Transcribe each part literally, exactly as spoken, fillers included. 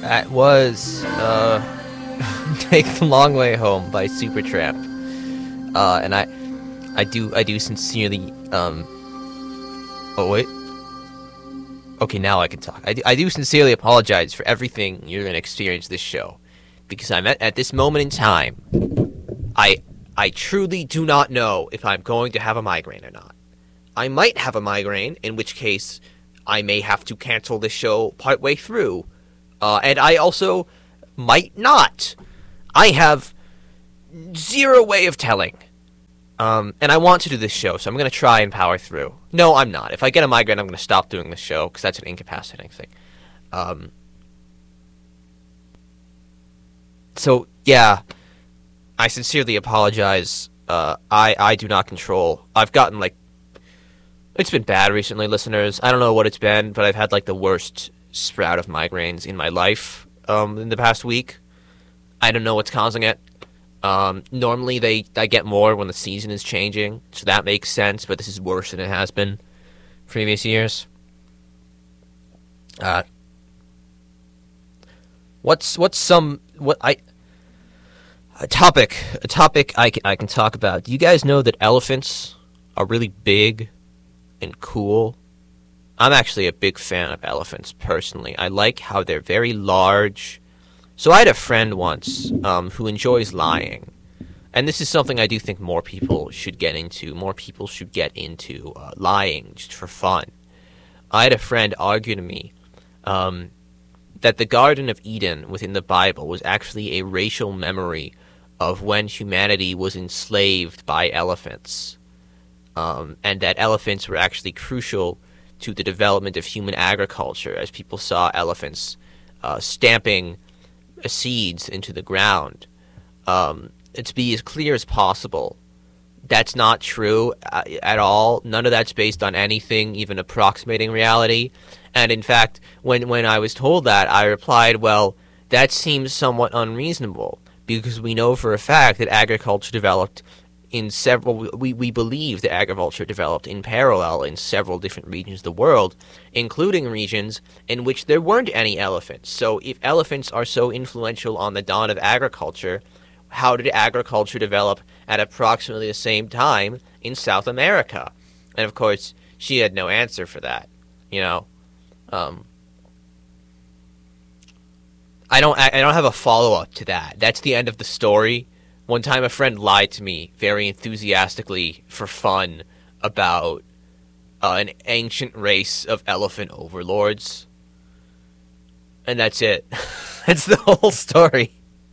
That was uh, "Take the Long Way Home" by Supertramp, uh, and I, I do, I do sincerely. Um, oh wait. Okay, now I can talk. I do, I do sincerely apologize for everything you're going to experience this show, because I'm at, at this moment in time. I, I truly do not know if I'm going to have a migraine or not. I might have a migraine, in which case I may have to cancel this show partway through. Uh, and I also might not. I have zero way of telling. Um, and I want to do this show, so I'm going to try and power through. No, I'm not. If I get a migraine, I'm going to stop doing this show, because that's an incapacitating thing. Um, so, yeah, I sincerely apologize. Uh, I, I do not control. I've gotten, like, it's been bad recently, listeners. I don't know what it's been, but I've had, like, the worst sprout of migraines in my life um, in the past week. I don't know what's causing it. Um, normally they I get more when the season is changing, so that makes sense, but this is worse than it has been previous years. Uh, what's what's some what I a topic a topic I can, I can talk about. Do you guys know that elephants are really big and cool? I'm actually a big fan of elephants personally. I like how they're very large. So I had a friend once um, who enjoys lying, and this is something I do think more people should get into. More people should get into uh, lying just for fun. I had a friend argue to me um, that the Garden of Eden within the Bible was actually a racial memory of when humanity was enslaved by elephants, um, and that elephants were actually crucial to the development of human agriculture, as people saw elephants uh, stamping seeds into the ground. Um, to be as clear as possible, that's not true uh, at all. None of that's based on anything even approximating reality. And in fact, when, when I was told that, I replied, well, that seems somewhat unreasonable, because we know for a fact that agriculture developed in several, we, we believe that agriculture developed in parallel in several different regions of the world, including regions in which there weren't any elephants. So if elephants are so influential on the dawn of agriculture, how did agriculture develop at approximately the same time in South America? And of course, she had no answer for that, you know. Um, I don't, I don't have a follow-up to that. That's the end of the story. One time a friend lied to me very enthusiastically for fun about uh, an ancient race of elephant overlords. And that's it. That's the whole story.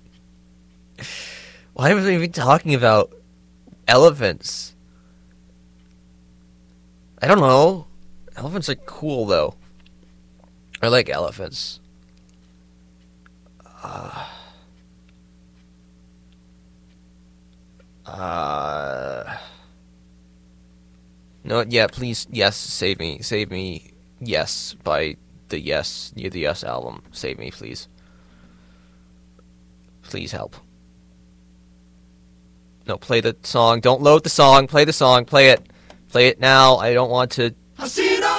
Why was I even talking about elephants? I don't know. Elephants are cool, though. I like elephants. Uh... Uh, no, yeah, please, yes, save me, save me, yes, by the Yes, the Yes album, save me, please. Please help. No, play the song, don't load the song, play the song, play it, play it now, I don't want to... I see